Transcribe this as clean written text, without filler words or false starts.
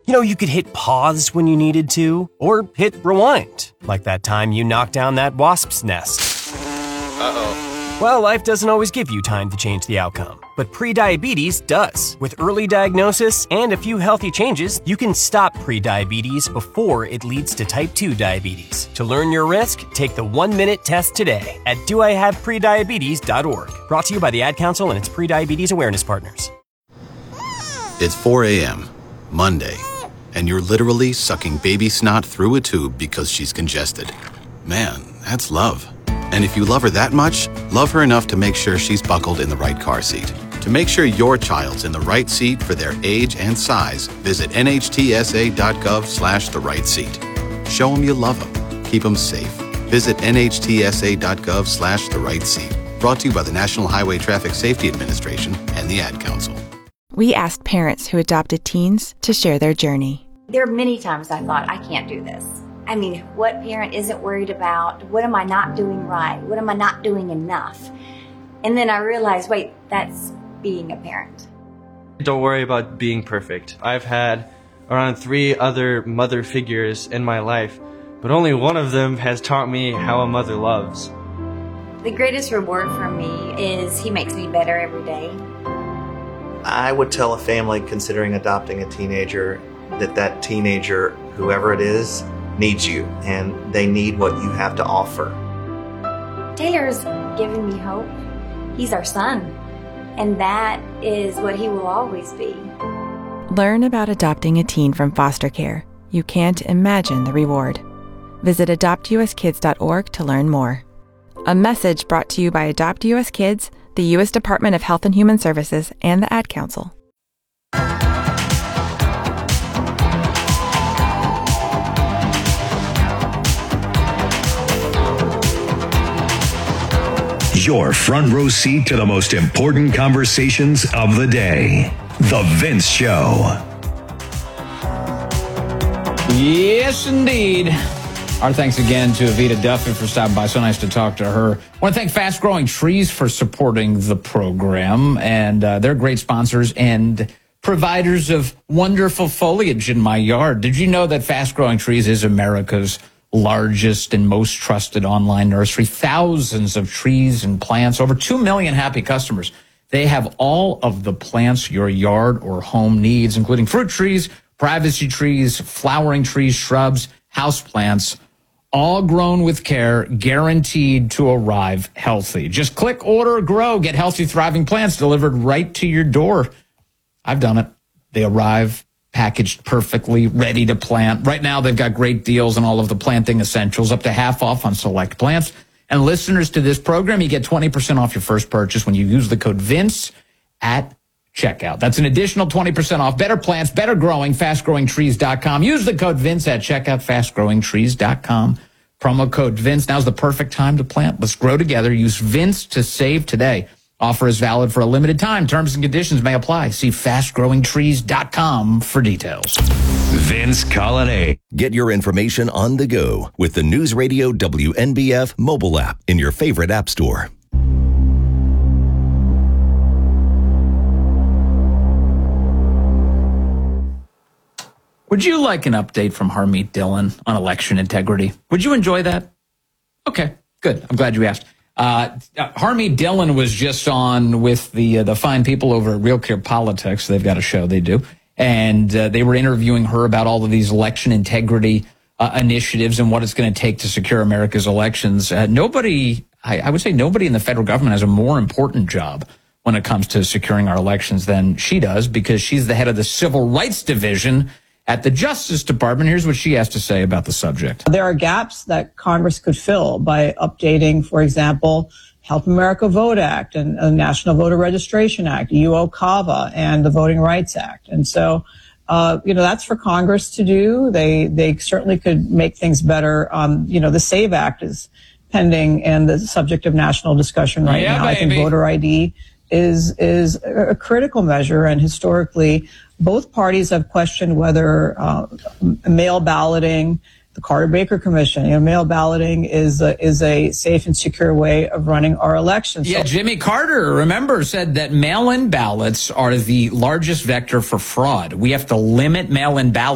You know, you could hit pause when you needed to, or hit rewind, like that time you knocked down that wasp's nest. Uh-oh. Well, life doesn't always give you time to change the outcome, but prediabetes does. With early diagnosis and a few healthy changes, you can stop prediabetes before it leads to type 2 diabetes. To learn your risk, take the 1-minute test today at doihaveprediabetes.org. Brought to you by the Ad Council and its prediabetes awareness partners. It's 4 a.m., Monday, and you're literally sucking baby snot through a tube because she's congested. Man, that's love. And if you love her that much, love her enough to make sure she's buckled in the right car seat. To make sure your child's in the right seat for their age and size, visit nhtsa.gov/the right seat. Show them you love them. Keep them safe. Visit nhtsa.gov/the right seat. Brought to you by the National Highway Traffic Safety Administration and the Ad Council. We asked parents who adopted teens to share their journey. There are many times I thought, I can't do this. I mean, what parent isn't worried about, what am I not doing right? What am I not doing enough? And then I realized, wait, that's being a parent. Don't worry about being perfect. I've had around 3 other mother figures in my life, but only one of them has taught me how a mother loves. The greatest reward for me is he makes me better every day. I would tell a family considering adopting a teenager that teenager, whoever it is, needs you, and they need what you have to offer. Taylor's given me hope. He's our son, and that is what he will always be. Learn about adopting a teen from foster care. You can't imagine the reward. Visit adoptuskids.org to learn more. A message brought to you by Adopt US Kids, the U.S. Department of Health and Human Services, and the Ad Council. Your front row seat to the most important conversations of the day. The Vince Show. Yes, indeed. Our thanks again to Evita Duffy for stopping by. So nice to talk to her. I want to thank Fast Growing Trees for supporting the program. And they're great sponsors and providers of wonderful foliage in my yard. Did you know that Fast Growing Trees is America's largest and most trusted online nursery? Thousands of trees and plants, over 2 million happy customers. They have all of the plants your yard or home needs, including fruit trees, privacy trees, flowering trees, shrubs, house plants, all grown with care, guaranteed to arrive healthy. Just click, order, grow, get healthy, thriving plants delivered right to your door. I've done it. They arrive packaged perfectly, ready to plant. Right now, they've got great deals on all of the planting essentials, up to half off on select plants. And listeners to this program, you get 20% off your first purchase when you use the code VINCE at checkout. That's an additional 20% off. Better plants, better growing, fastgrowingtrees.com. Use the code VINCE at checkout, fastgrowingtrees.com. Promo code VINCE. Now's the perfect time to plant. Let's grow together. Use VINCE to save today. Offer is valid for a limited time. Terms and conditions may apply. See fastgrowingtrees.com for details. Vince Colonnade. Get your information on the go with the News Radio WNBF mobile app in your favorite app store. Would you like an update from Harmeet Dillon on election integrity? Would you enjoy that? Okay, good. I'm glad you asked. Harmeet Dillon was just on with the fine people over at Real Clear Politics. They've got a show they do. And they were interviewing her about all of these election integrity initiatives and what it's going to take to secure America's elections. I would say nobody in the federal government has a more important job when it comes to securing our elections than she does, because she's the head of the Civil Rights Division at the Justice Department. Here's what she has to say about the subject. There are gaps that Congress could fill by updating, for example, Help America Vote Act and the National Voter Registration Act, UOCAVA, and the Voting Rights Act. And so, that's for Congress to do. They certainly could make things better. The SAVE Act is pending and the subject of national discussion right now. Baby. I think voter ID is a critical measure, and historically, both parties have questioned whether mail balloting, the Carter-Baker Commission, mail balloting is a safe and secure way of running our elections. Yeah, Jimmy Carter, remember, said that mail-in ballots are the largest vector for fraud. We have to limit mail-in ballots.